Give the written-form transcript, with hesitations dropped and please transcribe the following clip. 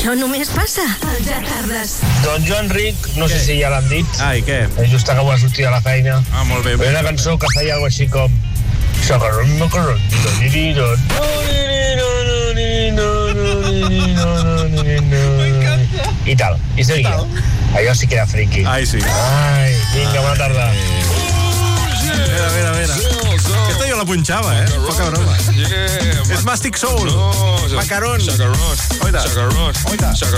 Això només passa al Ja Tardes. Doncs jo, Enric, no sé si ja l'han dit. I què? Just acabo de sortir de la feina. Molt bé. Hi ha una cançó que feia alguna així com... I tal. I seguia. Allò sí que era friki. Ai, sí. Ai, vinga, bona tarda. Mira. Aquesta jo la punxava, Poca broma. És Mastic Soul. Macarons. Chacarrón. Oita.